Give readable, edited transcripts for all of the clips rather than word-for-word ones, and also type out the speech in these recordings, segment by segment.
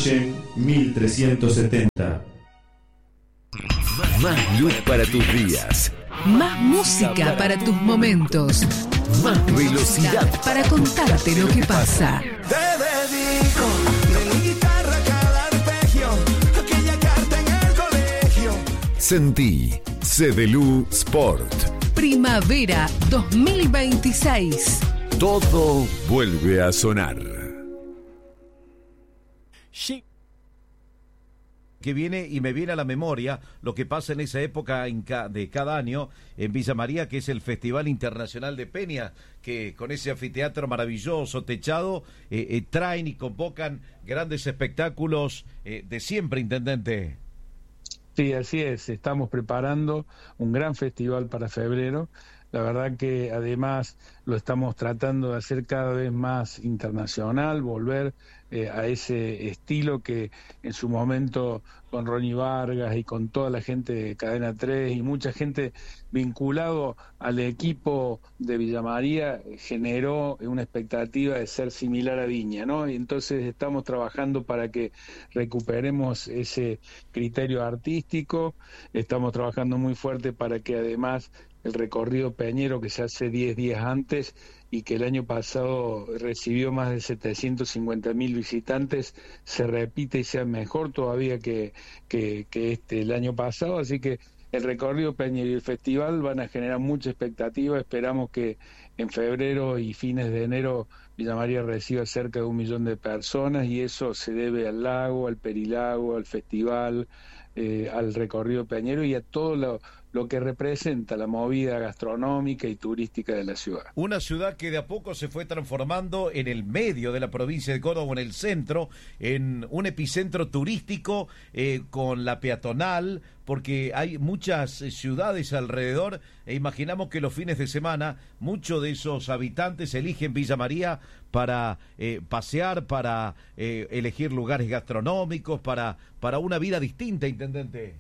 Irigoyen 1370. Más luz para tus días. Más música para tus momentos. Más velocidad Para contarte lo que pasa. Te dedico de mi guitarra cada arpegio, aquella carta en el colegio. Sentí CDLU Sport. Primavera 2026. Todo vuelve a sonar. Sí. Que viene y me viene a la memoria lo que pasa en esa época de cada año en Villa María, que es el Festival Internacional de Peña, que con ese anfiteatro maravilloso, techado, traen y convocan grandes espectáculos de siempre, intendente. Sí, así es, estamos preparando un gran festival para febrero. La verdad que además lo estamos tratando de hacer cada vez más internacional, volver a ese estilo que en su momento con Ronnie Vargas y con toda la gente de Cadena 3 y mucha gente vinculado al equipo de Villa María generó una expectativa de ser similar a Viña, ¿no? Y entonces estamos trabajando para que recuperemos ese criterio artístico, estamos trabajando muy fuerte para que además el recorrido peñero que se hace 10 días antes y que el año pasado recibió más de 750.000 visitantes, se repite y sea mejor todavía que el año pasado, así que el recorrido peñero y el festival van a generar mucha expectativa. Esperamos que en febrero y fines de enero Villa María reciba cerca de 1 millón de personas y eso se debe al lago, al Perilago, al festival, al recorrido peñero y a todo lo que representa la movida gastronómica y turística de la ciudad. Una ciudad que de a poco se fue transformando en el medio de la provincia de Córdoba, en el centro, en un epicentro turístico con la peatonal, porque hay muchas ciudades alrededor e imaginamos que los fines de semana muchos de esos habitantes eligen Villa María para pasear, para elegir lugares gastronómicos, para una vida distinta, intendente.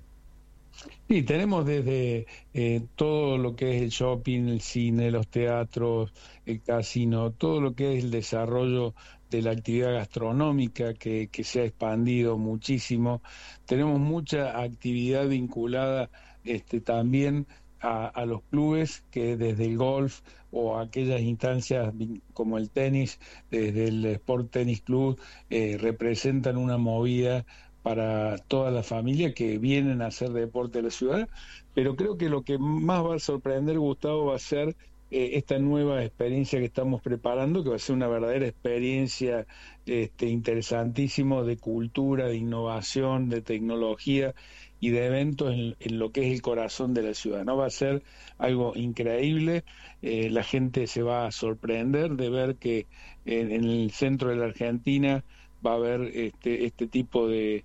Sí, tenemos desde todo lo que es el shopping, el cine, los teatros, el casino, todo lo que es el desarrollo de la actividad gastronómica que se ha expandido muchísimo. Tenemos mucha actividad vinculada también a los clubes, que desde el golf o aquellas instancias como el tenis, desde el Sport Tennis Club, representan una movida para toda la familia que vienen a hacer deporte a la ciudad, pero creo que lo que más va a sorprender, Gustavo, va a ser esta nueva experiencia que estamos preparando, que va a ser una verdadera experiencia interesantísima de cultura, de innovación, de tecnología y de eventos en lo que es el corazón de la ciudad, ¿no? Va a ser algo increíble, la gente se va a sorprender de ver que en el centro de la Argentina va a haber este tipo de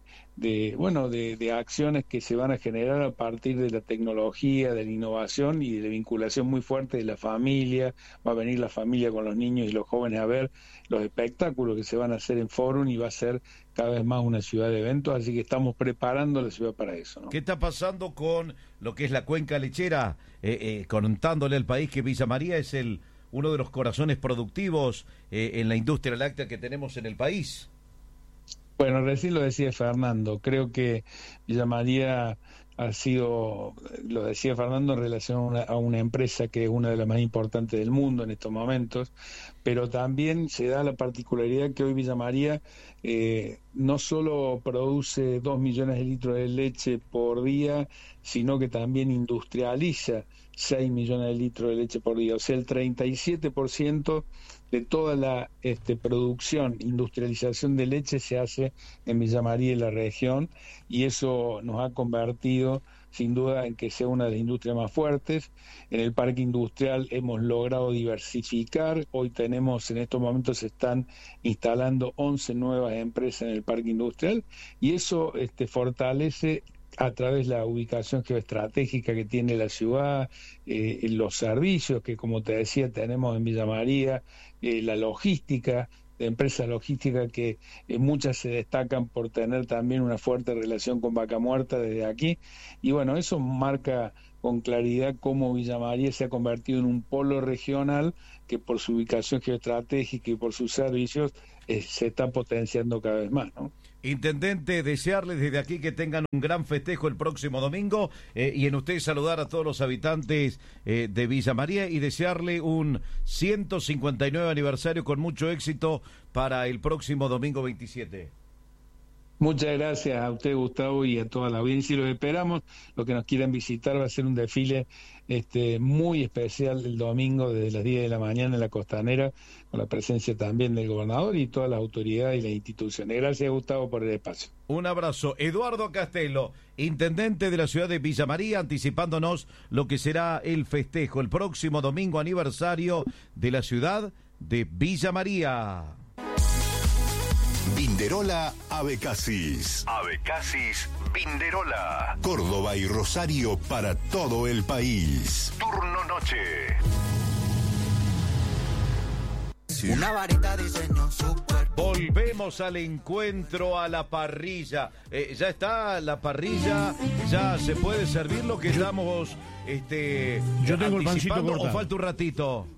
acciones que se van a generar a partir de la tecnología, de la innovación y de la vinculación muy fuerte de la familia. Va a venir la familia con los niños y los jóvenes a ver los espectáculos que se van a hacer en Fórum y va a ser cada vez más una ciudad de eventos, así que estamos preparando la ciudad para eso, ¿no? ¿Qué está pasando con lo que es la cuenca lechera? Contándole al país que Villa María es uno de los corazones productivos en la industria láctea que tenemos en el país. Bueno, recién lo decía Fernando, creo que Villa María ha sido, lo decía Fernando, en relación a una empresa que es una de las más importantes del mundo en estos momentos, pero también se da la particularidad que hoy Villa María no solo produce 2 millones de litros de leche por día, sino que también industrializa 6 millones de litros de leche por día, o sea, el 37% de toda la producción, industrialización de leche se hace en Villa María y la región, y eso nos ha convertido sin duda en que sea una de las industrias más fuertes. En el parque industrial hemos logrado diversificar, hoy tenemos, en estos momentos se están instalando 11 nuevas empresas en el parque industrial, y eso fortalece a través de la ubicación geoestratégica que tiene la ciudad, los servicios que, como te decía, tenemos en Villa María, la logística, de empresas logísticas que muchas se destacan por tener también una fuerte relación con Vaca Muerta desde aquí, y bueno, eso marca con claridad cómo Villa María se ha convertido en un polo regional que por su ubicación geoestratégica y por sus servicios se está potenciando cada vez más, ¿no? Intendente, desearles desde aquí que tengan un gran festejo el próximo domingo y en usted saludar a todos los habitantes de Villa María y desearle un 159 aniversario con mucho éxito para el próximo domingo 27. Muchas gracias a usted, Gustavo, y a toda la audiencia. Y los esperamos. Los que nos quieran visitar, va a ser un desfile muy especial el domingo desde las 10 de la mañana en la Costanera, con la presencia también del gobernador y todas las autoridades y las instituciones. Gracias, Gustavo, por el espacio. Un abrazo. Eduardo Castelo, intendente de la ciudad de Villa María, anticipándonos lo que será el festejo el próximo domingo aniversario de la ciudad de Villa María. Vinderola Abecasis. Abecasis Vinderola. Córdoba y Rosario para todo el país. Turno noche. Una varita diseño super. Volvemos al encuentro, a la parrilla. Ya está la parrilla, ya se puede servir lo que estamos Yo tengo el pancito anticipando, cortado. o falta un ratito.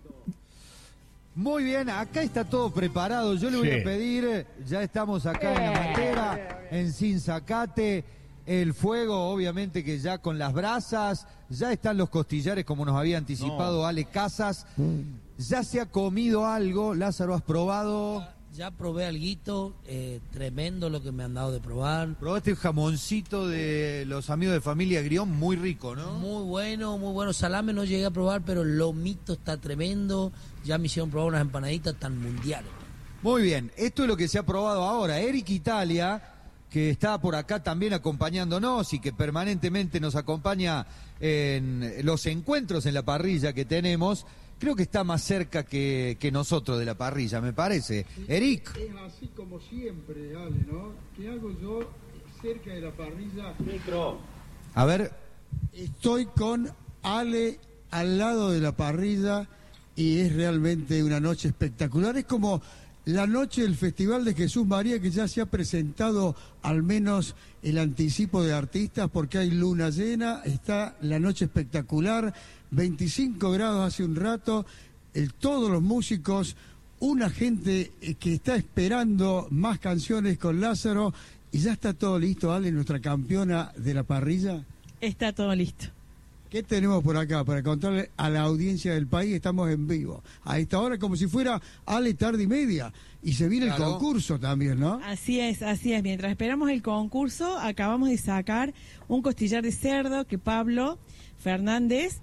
Muy bien, acá está todo preparado. Yo le voy a pedir, ya estamos acá en la Matera, en Sinzacate, el fuego, obviamente que ya con las brasas, ya están los costillares como nos había anticipado Ale Casas. Ya se ha comido algo, Lázaro, ¿has probado? Ya probé alguito, tremendo lo que me han dado de probar. Probaste el jamoncito de los amigos de familia Grión, muy rico, ¿no? Muy bueno. Salame no llegué a probar, pero el lomito está tremendo. Ya me hicieron probar unas empanaditas tan mundiales. Muy bien, esto es lo que se ha probado ahora. Eric Italia, que está por acá también acompañándonos y que permanentemente nos acompaña en los encuentros en la parrilla que tenemos, creo que está más cerca que nosotros de la parrilla, me parece. Eric. Es así como siempre, Ale, ¿no? ¿Qué hago yo cerca de la parrilla? Micro. A ver. Estoy con Ale al lado de la parrilla y es realmente una noche espectacular. Es como la noche del Festival de Jesús María, que ya se ha presentado al menos el anticipo de artistas porque hay luna llena, está la noche espectacular, 25 grados hace un rato, todos los músicos, una gente que está esperando más canciones con Lázaro y ya está todo listo, Ale, nuestra campeona de la parrilla. Está todo listo. ¿Qué tenemos por acá para contarle a la audiencia del país? Estamos en vivo. A esta hora como si fuera Ale tarde y media. Y se viene el concurso también, ¿no? Así es. Mientras esperamos el concurso, acabamos de sacar un costillar de cerdo que Pablo Fernández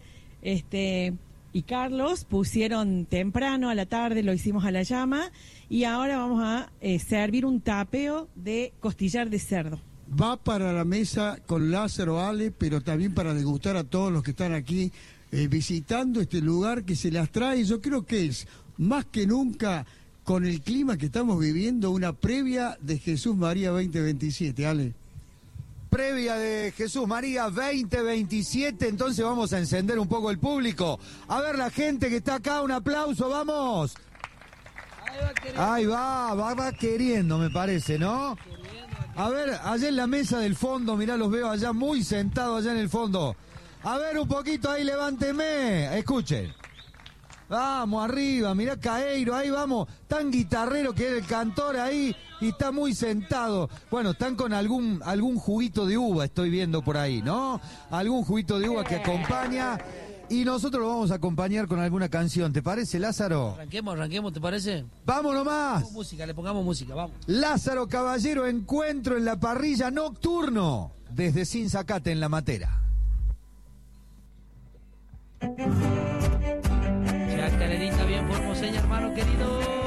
y Carlos pusieron temprano a la tarde, lo hicimos a la llama. Y ahora vamos a servir un tapeo de costillar de cerdo. Va para la mesa con Lázaro, Ale, pero también para degustar a todos los que están aquí visitando este lugar que se las trae. Yo creo que es, más que nunca, con el clima que estamos viviendo, una previa de Jesús María 2027, Ale. Previa de Jesús María 2027, entonces vamos a encender un poco el público. A ver la gente que está acá, un aplauso, vamos. Ahí va queriendo, me parece, ¿no? A ver, allá en la mesa del fondo, mirá, los veo allá muy sentados allá en el fondo. A ver, un poquito ahí, levánteme. Escuchen. Vamos, arriba, mirá Caeiro, ahí vamos. Tan guitarrero que es el cantor ahí y está muy sentado. Bueno, están con algún juguito de uva, estoy viendo por ahí, ¿no? Algún juguito de uva que acompaña. Y nosotros lo vamos a acompañar con alguna canción, ¿te parece, Lázaro? Arranquemos, ¿te parece? ¡Vamos nomás! Le pongamos música, vamos. Lázaro Caballero, encuentro en la parrilla nocturno, desde Sinzacate en la Matera. Chacarerita bien formoseña, hermano querido.